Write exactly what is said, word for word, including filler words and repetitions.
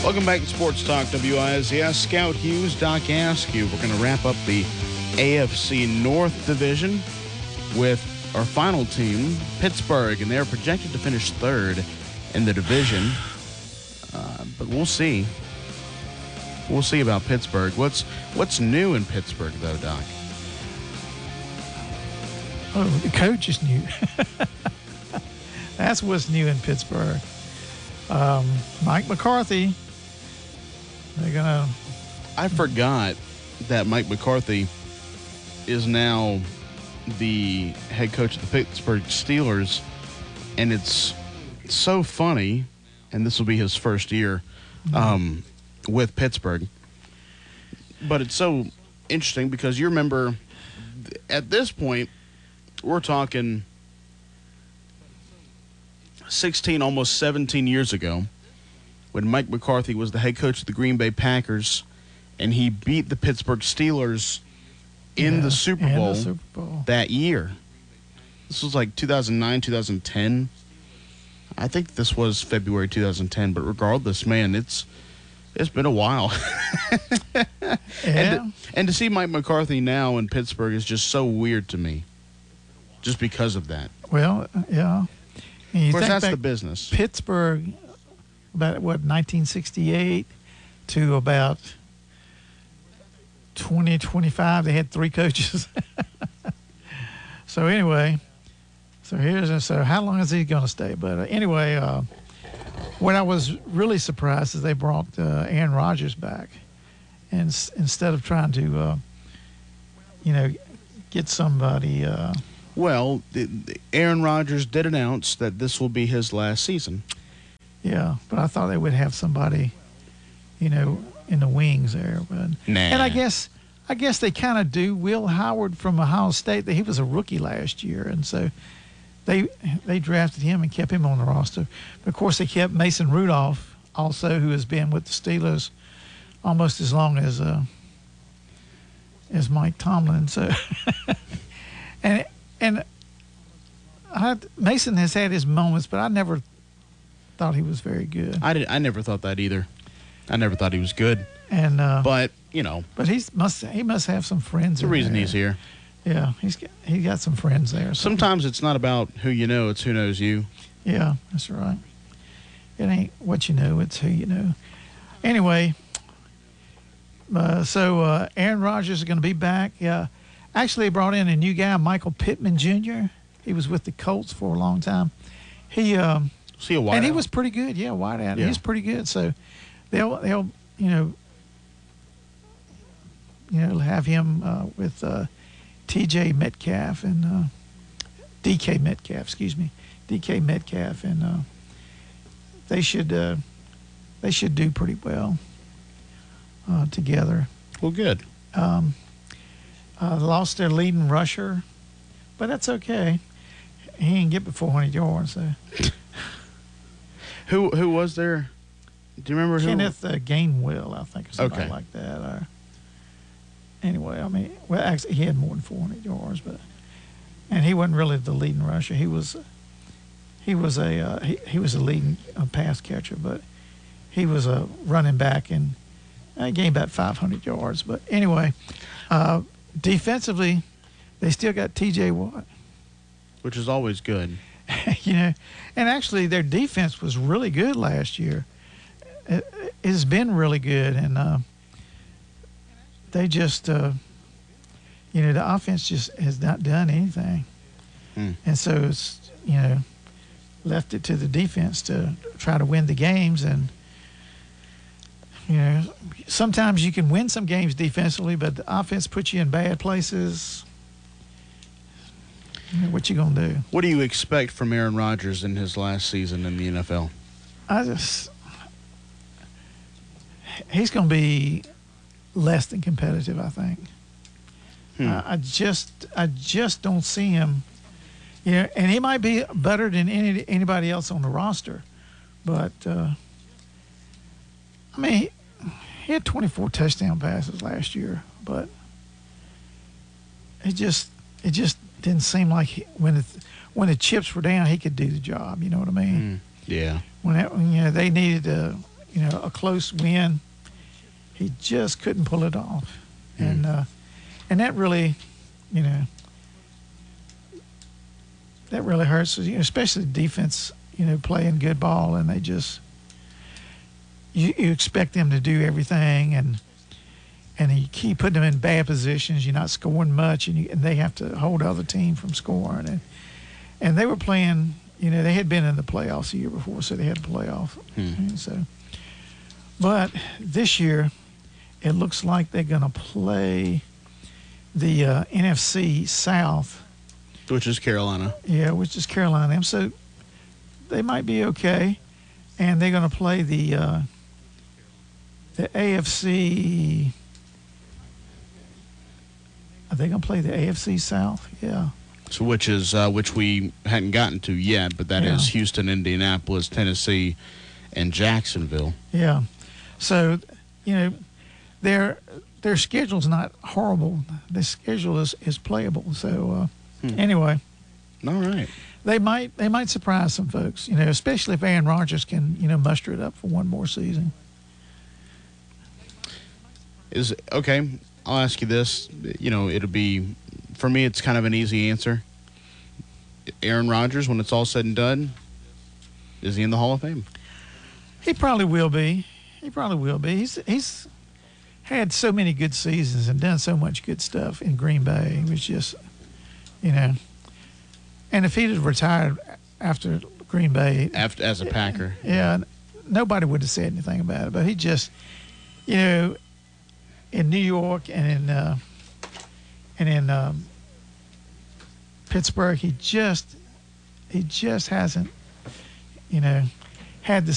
Welcome back to Sports Talk W I S S. Scout Hughes, Doc Askew. We're going to wrap up the A F C North Division with our final team, Pittsburgh, and they're projected to finish third in the division. Uh, but we'll see. We'll see about Pittsburgh. What's what's new in Pittsburgh, though, Doc? Oh, the coach is new. That's what's new in Pittsburgh. Um, Mike McCarthy. They're gonna. I forgot that Mike McCarthy is now the head coach of the Pittsburgh Steelers, and it's so funny. And this will be his first year um, with Pittsburgh, but it's so interesting because you remember at this point we're talking sixteen, almost seventeen years ago, when Mike McCarthy was the head coach of the Green Bay Packers, and he beat the Pittsburgh Steelers in, yeah, the, Super in Bowl the Super Bowl that year. This was like two thousand nine, two thousand ten. I think this was February two thousand ten, but regardless, man, it's it's been a while. yeah. and, to, and to see Mike McCarthy now in Pittsburgh is just so weird to me, just because of that. Well, yeah. And you Of course, think that's back the business. Pittsburgh, about what, nineteen sixty-eight to about twenty twenty-five, they had three coaches. So anyway, so here's so how long is he going to stay? But uh, anyway, uh, what I was really surprised is they brought uh, Aaron Rodgers back, and s- instead of trying to, uh, you know, get somebody. Uh, Well, the, the Aaron Rodgers did announce that this will be his last season. Yeah, but I thought they would have somebody, you know, in the wings there. But Nah. and I guess I guess they kind of do. Will Howard from Ohio State, he was a rookie last year, and so they they drafted him and kept him on the roster. But of course, they kept Mason Rudolph also, who has been with the Steelers almost as long as uh, as Mike Tomlin. So and and I, Mason has had his moments, but I never thought he was very good. I did. I never thought that either. I never thought he was good. And uh, But you know, but he's must he must have some friends. it's the in reason there. he's here. Yeah, he's got, he got some friends there. So. Sometimes it's not about who you know; it's who knows you. Yeah, that's right. It ain't what you know; it's who you know. Anyway, uh, so uh, Aaron Rodgers is going to be back. Yeah, actually, they brought in a new guy, Michael Pittman Junior He was with the Colts for a long time. He um, See a white and he was pretty good. Yeah, wideout. Yeah. He's pretty good. So they'll they'll you know you know have him uh, with uh, T J Metcalf and uh, D K Metcalf. Excuse me, D K Metcalf, and uh, they should uh, they should do pretty well uh, together. well, good. Um, uh, lost their leading rusher, but that's okay. He didn't get but four hundred yards. So. Who who was there? Do you remember who? Kenneth uh, Gainwell, I think, or somebody Okay. like that. Uh, anyway, I mean, well, actually, he had more than four hundred yards, but and he wasn't really the leading rusher. He was, he was a uh, he, he was a leading uh, pass catcher, but he was a running back and uh, gained about five hundred yards. But anyway, uh, defensively, they still got T J Watt. Which is always good. You know, and actually their defense was really good last year. It, it's been really good, and uh, they just, uh, you know, the offense just has not done anything, Hmm. and so it's, you know, left it to the defense to try to win the games, and you know, sometimes you can win some games defensively, but the offense puts you in bad places. You know, what you gonna do? What do you expect from Aaron Rodgers in his last season in the N F L? I just he's going to be less than competitive, I think. Hmm. I, I just I just don't see him. You know, and he might be better than any anybody else on the roster, but uh, I mean, he, he had twenty-four touchdown passes last year, but it just it just didn't seem like he, when it, when the chips were down, he could do the job. You know what I mean? Hmm. Yeah. When, that, when you know they needed to, you know, a close win. He just couldn't pull it off, Mm. and uh, and that really, you know, that really hurts. You know, especially defense, you know, playing good ball, and they just you, you expect them to do everything, and and you keep putting them in bad positions. You're not scoring much, and, you, and they have to hold the other team from scoring. And and they were playing. You know, they had been in the playoffs the year before, so they had a playoff. Hmm. And so, but this year, it looks like they're going to play the uh, N F C South. Which is Carolina. Yeah, which is Carolina. And so they might be okay, and they're going to play the uh, the A F C. Are they going to play the A F C South? Yeah. So which is uh, which we hadn't gotten to yet, but that Yeah. is Houston, Indianapolis, Tennessee, and Jacksonville. Yeah. So, you know, their their schedule's not horrible. The schedule is, is playable. So uh, Hmm. anyway, All right. they might they might surprise some folks. You know, especially if Aaron Rodgers can you know muster it up for one more season. Is okay. I'll ask you this. You know, it'll be for me. It's kind of an easy answer. Aaron Rodgers, when it's all said and done, is he in the Hall of Fame? He probably will be. He probably will be. He's he's had so many good seasons and done so much good stuff in Green Bay. It was just, you know, and if he'd have retired after Green Bay, After as a Packer. yeah, nobody would have said anything about it. But he just, you know, in New York and in uh, and in um, Pittsburgh, he just he just hasn't, you know, had the